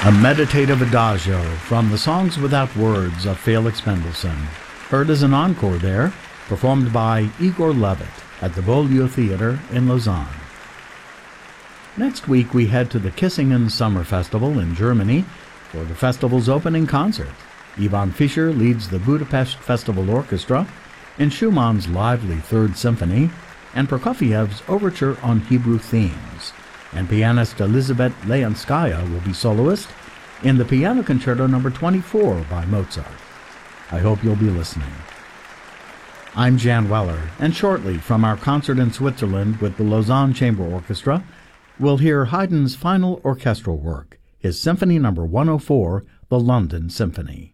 A meditative adagio from the Songs Without Words of Felix Mendelssohn, heard as an encore there, performed by Igor Levit at the Beaulieu Theatre in Lausanne. Next week we head to the Kissingen Summer Festival in Germany for the festival's opening concert. Ivan Fischer leads the Budapest Festival Orchestra in Schumann's lively Third Symphony and Prokofiev's Overture on Hebrew Themes, and pianist Elizabeth Leonskaya will be soloist in the Piano Concerto No. 24 by Mozart. I hope you'll be listening. I'm Jan Weller, and shortly from our concert in Switzerland with the Lausanne Chamber Orchestra, we'll hear Haydn's final orchestral work, his Symphony No. 104, the London Symphony.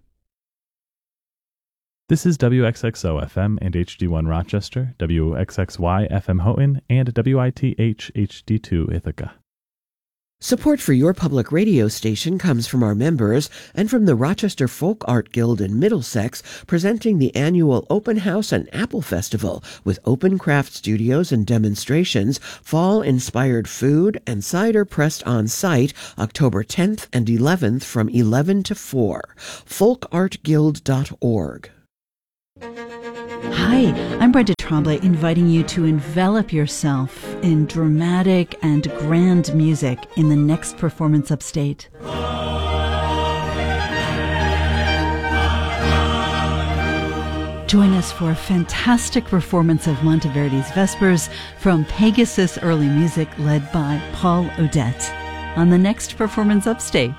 This is WXXO FM and HD1 Rochester, WXXY FM Houghton, and WITH HD2 Ithaca. Support for your public radio station comes from our members and from the Rochester Folk Art Guild in Middlesex, presenting the annual Open House and Apple Festival with open craft studios and demonstrations, fall-inspired food, and cider pressed on site October 10th and 11th from 11 to 4. folkartguild.org. Hi, I'm Brenda Tremblay, inviting you to envelop yourself in dramatic and grand music in the next performance upstate. Join us for a fantastic performance of Monteverdi's Vespers from Pegasus Early Music, led by Paul Odette, on the next performance upstate.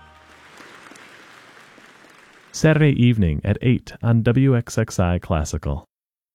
Saturday evening at 8 on WXXI Classical.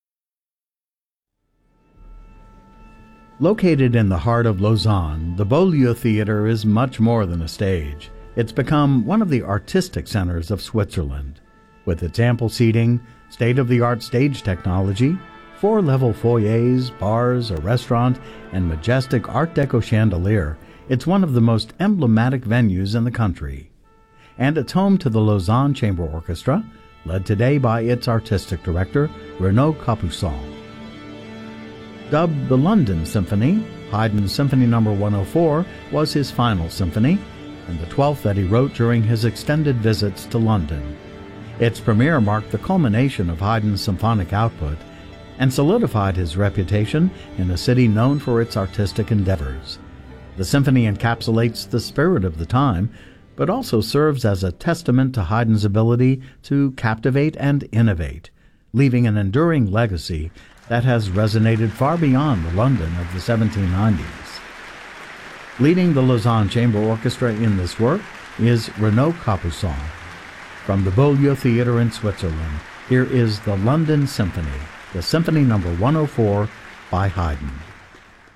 Located in the heart of Lausanne, the Beaulieu Theatre is much more than a stage. It's become one of the artistic centers of Switzerland. With its ample seating, state-of-the-art stage technology, 4-level foyers, bars, a restaurant, and majestic Art Deco chandelier, it's one of the most emblematic venues in the country. And it's home to the Lausanne Chamber Orchestra, led today by its artistic director, Renaud Capuçon. Dubbed the London Symphony, Haydn's Symphony No. 104 was his final symphony, and the 12th that he wrote during his extended visits to London. Its premiere marked the culmination of Haydn's symphonic output and solidified his reputation in a city known for its artistic endeavors. The symphony encapsulates the spirit of the time, but also serves as a testament to Haydn's ability to captivate and innovate, leaving an enduring legacy that has resonated far beyond the London of the 1790s. Leading the Lausanne Chamber Orchestra in this work is Renaud Capuçon. From the Beaulieu Theatre in Switzerland, here is the London Symphony, the Symphony No. 104 by Haydn.